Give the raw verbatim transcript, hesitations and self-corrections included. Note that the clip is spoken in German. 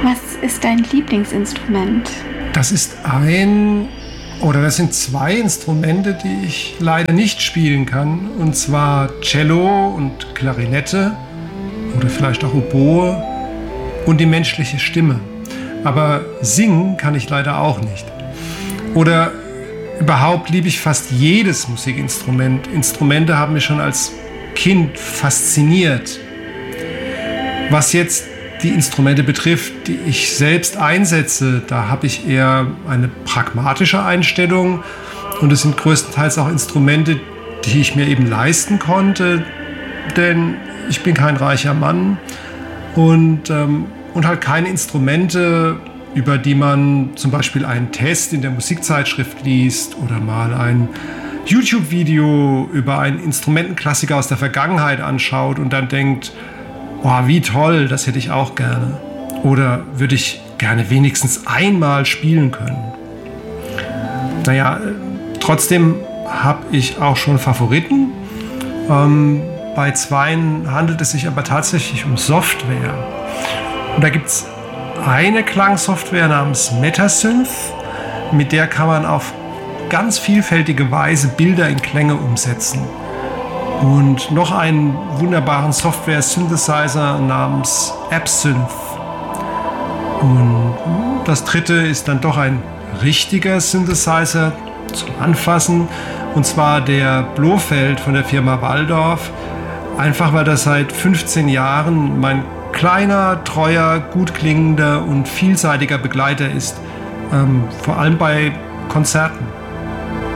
Was ist dein Lieblingsinstrument? Das ist ein oder das sind zwei Instrumente, die ich leider nicht spielen kann. Und zwar Cello und Klarinette oder vielleicht auch Oboe und die menschliche Stimme. Aber singen kann ich leider auch nicht. Oder überhaupt liebe ich fast jedes Musikinstrument. Instrumente haben mich schon als Kind fasziniert. Was jetzt die Instrumente betrifft, die ich selbst einsetze, da habe ich eher eine pragmatische Einstellung. Und es sind größtenteils auch Instrumente, die ich mir eben leisten konnte. Denn ich bin kein reicher Mann und, ähm, und halt keine Instrumente, über die man zum Beispiel einen Test in der Musikzeitschrift liest oder mal ein YouTube-Video über einen Instrumentenklassiker aus der Vergangenheit anschaut und dann denkt, oh, wie toll, das hätte ich auch gerne. Oder würde ich gerne wenigstens einmal spielen können. Naja, trotzdem habe ich auch schon Favoriten. Ähm, bei zweien handelt es sich aber tatsächlich um Software. Und da gibt es eine Klangsoftware namens Metasynth, mit der kann man auf ganz vielfältige Weise Bilder in Klänge umsetzen. Und noch einen wunderbaren Software-Synthesizer namens Absynth. Und das dritte ist dann doch ein richtiger Synthesizer zum Anfassen, und zwar der Blofeld von der Firma Walldorf. Einfach weil das seit fünfzehn Jahren mein kleiner, treuer, gut klingender und vielseitiger Begleiter ist, ähm, vor allem bei Konzerten.